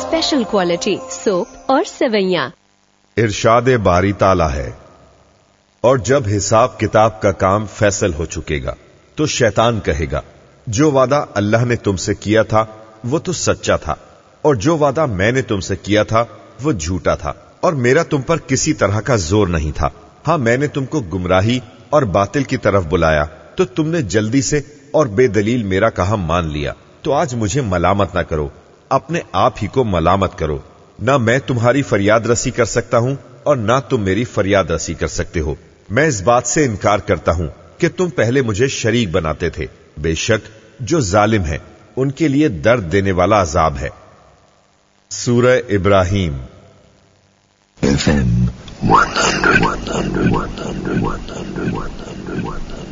Special quality soap और सेवैयां। इरशाद बारी ताला है, और जब हिसाब किताब का काम फैसल हो चुकेगा तो शैतान कहेगा, जो वादा अल्लाह ने तुमसे किया था वो तो सच्चा था, और जो वादा मैंने तुमसे किया था वो झूठा था, और मेरा तुम पर किसी तरह का जोर नहीं था। हाँ, मैंने तुमको गुमराही और बातिल की तरफ बुलाया तो तुमने जल्दी से और बेदलील मेरा कहा मान लिया। तो आज मुझे मलामत ना करो, अपने आप ही को मलामत करो। ना मैं तुम्हारी फरियाद रसी कर सकता हूं और ना तुम मेरी फरियाद रसी कर सकते हो। मैं इस बात से इनकार करता हूं कि तुम पहले मुझे शरीक बनाते थे। बेशक जो जालिम है उनके लिए दर्द देने वाला अजाब है। सूरह इब्राहिम FM 100